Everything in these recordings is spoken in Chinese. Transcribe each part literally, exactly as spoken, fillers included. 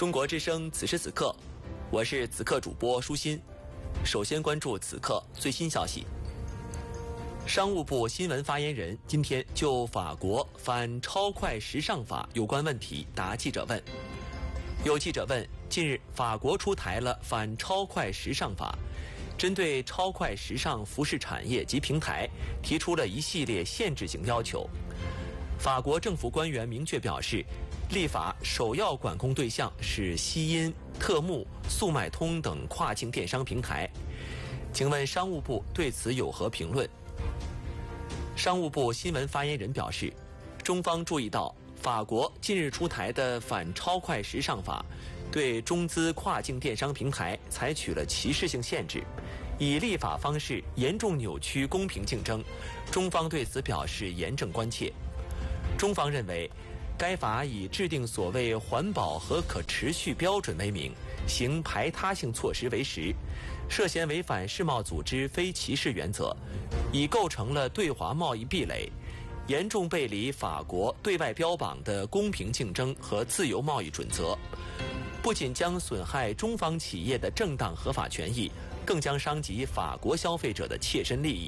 中国之声此时此刻，我是此刻主播舒心。首先关注此刻最新消息。商务部新闻发言人今天就法国反超快时尚法有关问题答记者问。有记者问，近日法国出台了反超快时尚法，针对超快时尚服饰产业及平台提出了一系列限制性要求。法国政府官员明确表示，立法首要管控对象是西音、特目、速卖通等跨境电商平台。请问商务部对此有何评论？商务部新闻发言人表示，中方注意到法国近日出台的反超快时尚法对中资跨境电商平台采取了歧视性限制，以立法方式严重扭曲公平竞争，中方对此表示严正关切。中方认为，该法以制定所谓环保和可持续标准为名，行排他性措施为实，涉嫌违反世贸组织非歧视原则，已构成了对华贸易壁垒，严重背离法国对外标榜的公平竞争和自由贸易准则，不仅将损害中方企业的正当合法权益，更将伤及法国消费者的切身利益。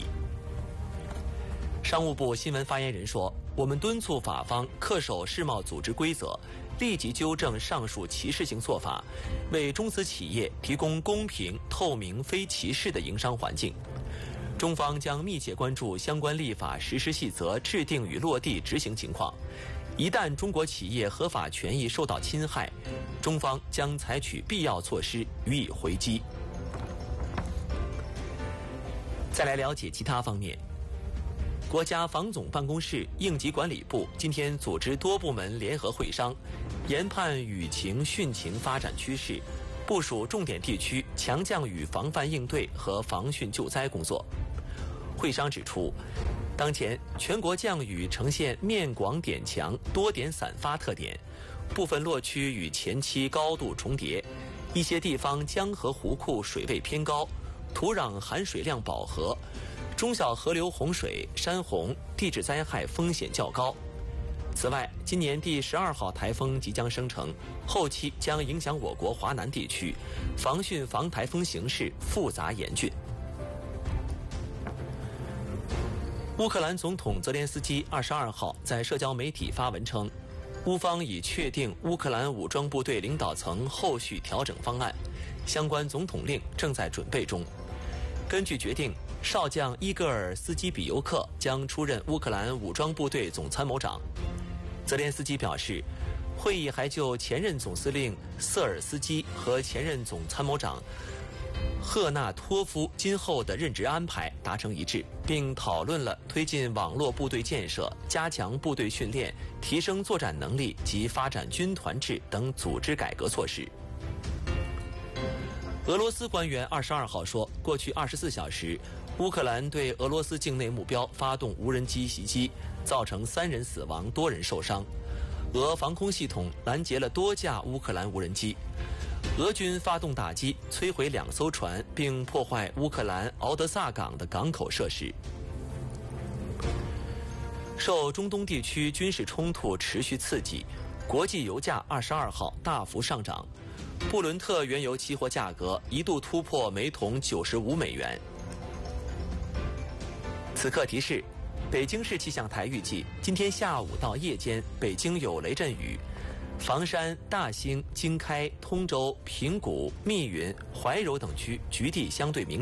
商务部新闻发言人说，我们敦促法方恪守世贸组织规则，立即纠正上述歧视性做法，为中资企业提供公平、透明、非歧视的营商环境。中方将密切关注相关立法实施细则制定与落地执行情况，一旦中国企业合法权益受到侵害，中方将采取必要措施予以回击。再来了解其他方面。国家防总办公室应急管理部今天组织多部门联合会商，研判雨情汛情发展趋势，部署重点地区强降雨防范应对和防汛救灾工作。会商指出，当前全国降雨呈现面广点强、多点散发特点，部分落区与前期高度重叠，一些地方江河湖库水位偏高，土壤含水量饱和，中小河流洪水、山洪、地质灾害风险较高。此外，今年第十二号台风即将生成，后期将影响我国华南地区，防汛防台风形势复杂严峻。乌克兰总统泽连斯基二十二号在社交媒体发文称，乌方已确定乌克兰武装部队领导层后续调整方案，相关总统令正在准备中。根据决定，少将伊戈尔斯基比尤克将出任乌克兰武装部队总参谋长。泽连斯基表示，会议还就前任总司令瑟尔斯基和前任总参谋长赫纳托夫今后的任职安排达成一致，并讨论了推进网络部队建设、加强部队训练、提升作战能力及发展军团制等组织改革措施。俄罗斯官员二十二号说，过去二十四小时，乌克兰对俄罗斯境内目标发动无人机袭击，造成三人死亡、多人受伤。俄防空系统拦截了多架乌克兰无人机。俄军发动打击，摧毁两艘船，并破坏乌克兰敖德萨港的港口设施。受中东地区军事冲突持续刺激，国际油价二十二号大幅上涨，布伦特原油期货价格一度突破每桶九十五美元。此刻提示，北京市气象台预计今天下午到夜间，北京有雷阵雨，房山、大兴、经开、通州、平谷、密云、怀柔等区局地相对明显。